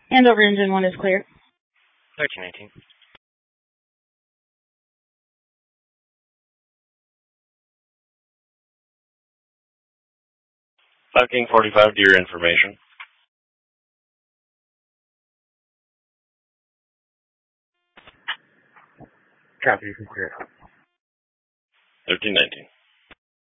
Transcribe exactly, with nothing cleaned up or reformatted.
Andover engine one is clear. thirteen nineteen. King forty-five to your information. Copy, you can clear. thirteen nineteen.